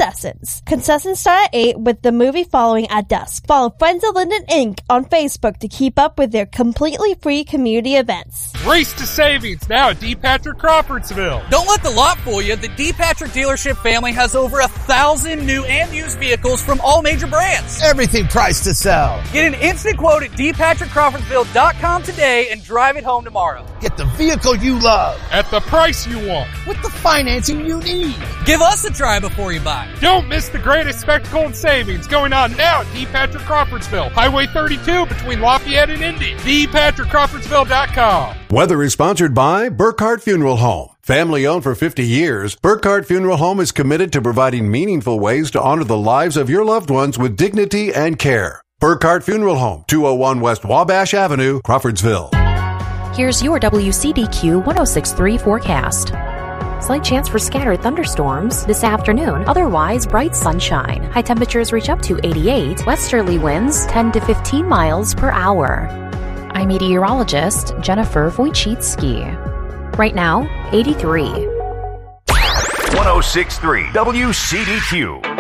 Concessions. Concessions start at 8 with the movie following at dusk. Follow Friends of Linden Inc. on Facebook to keep up with their completely free community events. Race to savings now at D. Patrick Crawfordsville. Don't let the lot fool you. The D. Patrick dealership family has over 1,000 new and used vehicles from all major brands. Everything priced to sell. Get an instant quote at dpatrickcrawfordsville.com today and drive it home tomorrow. Get the vehicle you love. At the price you want. With the financing you need. Give us a try before you buy. Don't miss the greatest spectacle and savings going on now at D. Patrick Crawfordsville. Highway 32 between Lafayette and Indy. dpatrickcrawfordsville.com. Weather is sponsored by Burkhardt Funeral Home. Family owned for 50 years, Burkhardt Funeral Home is committed to providing meaningful ways to honor the lives of your loved ones with dignity and care. Burkhardt Funeral Home, 201 West Wabash Avenue, Crawfordsville. Here's your WCDQ 106.3 forecast. Slight chance for scattered thunderstorms this afternoon. Otherwise, bright sunshine. High temperatures reach up to 88. Westerly winds 10 to 15 miles per hour. I'm meteorologist Jennifer Wojcicki. Right now, 83. 106.3 WCDQ.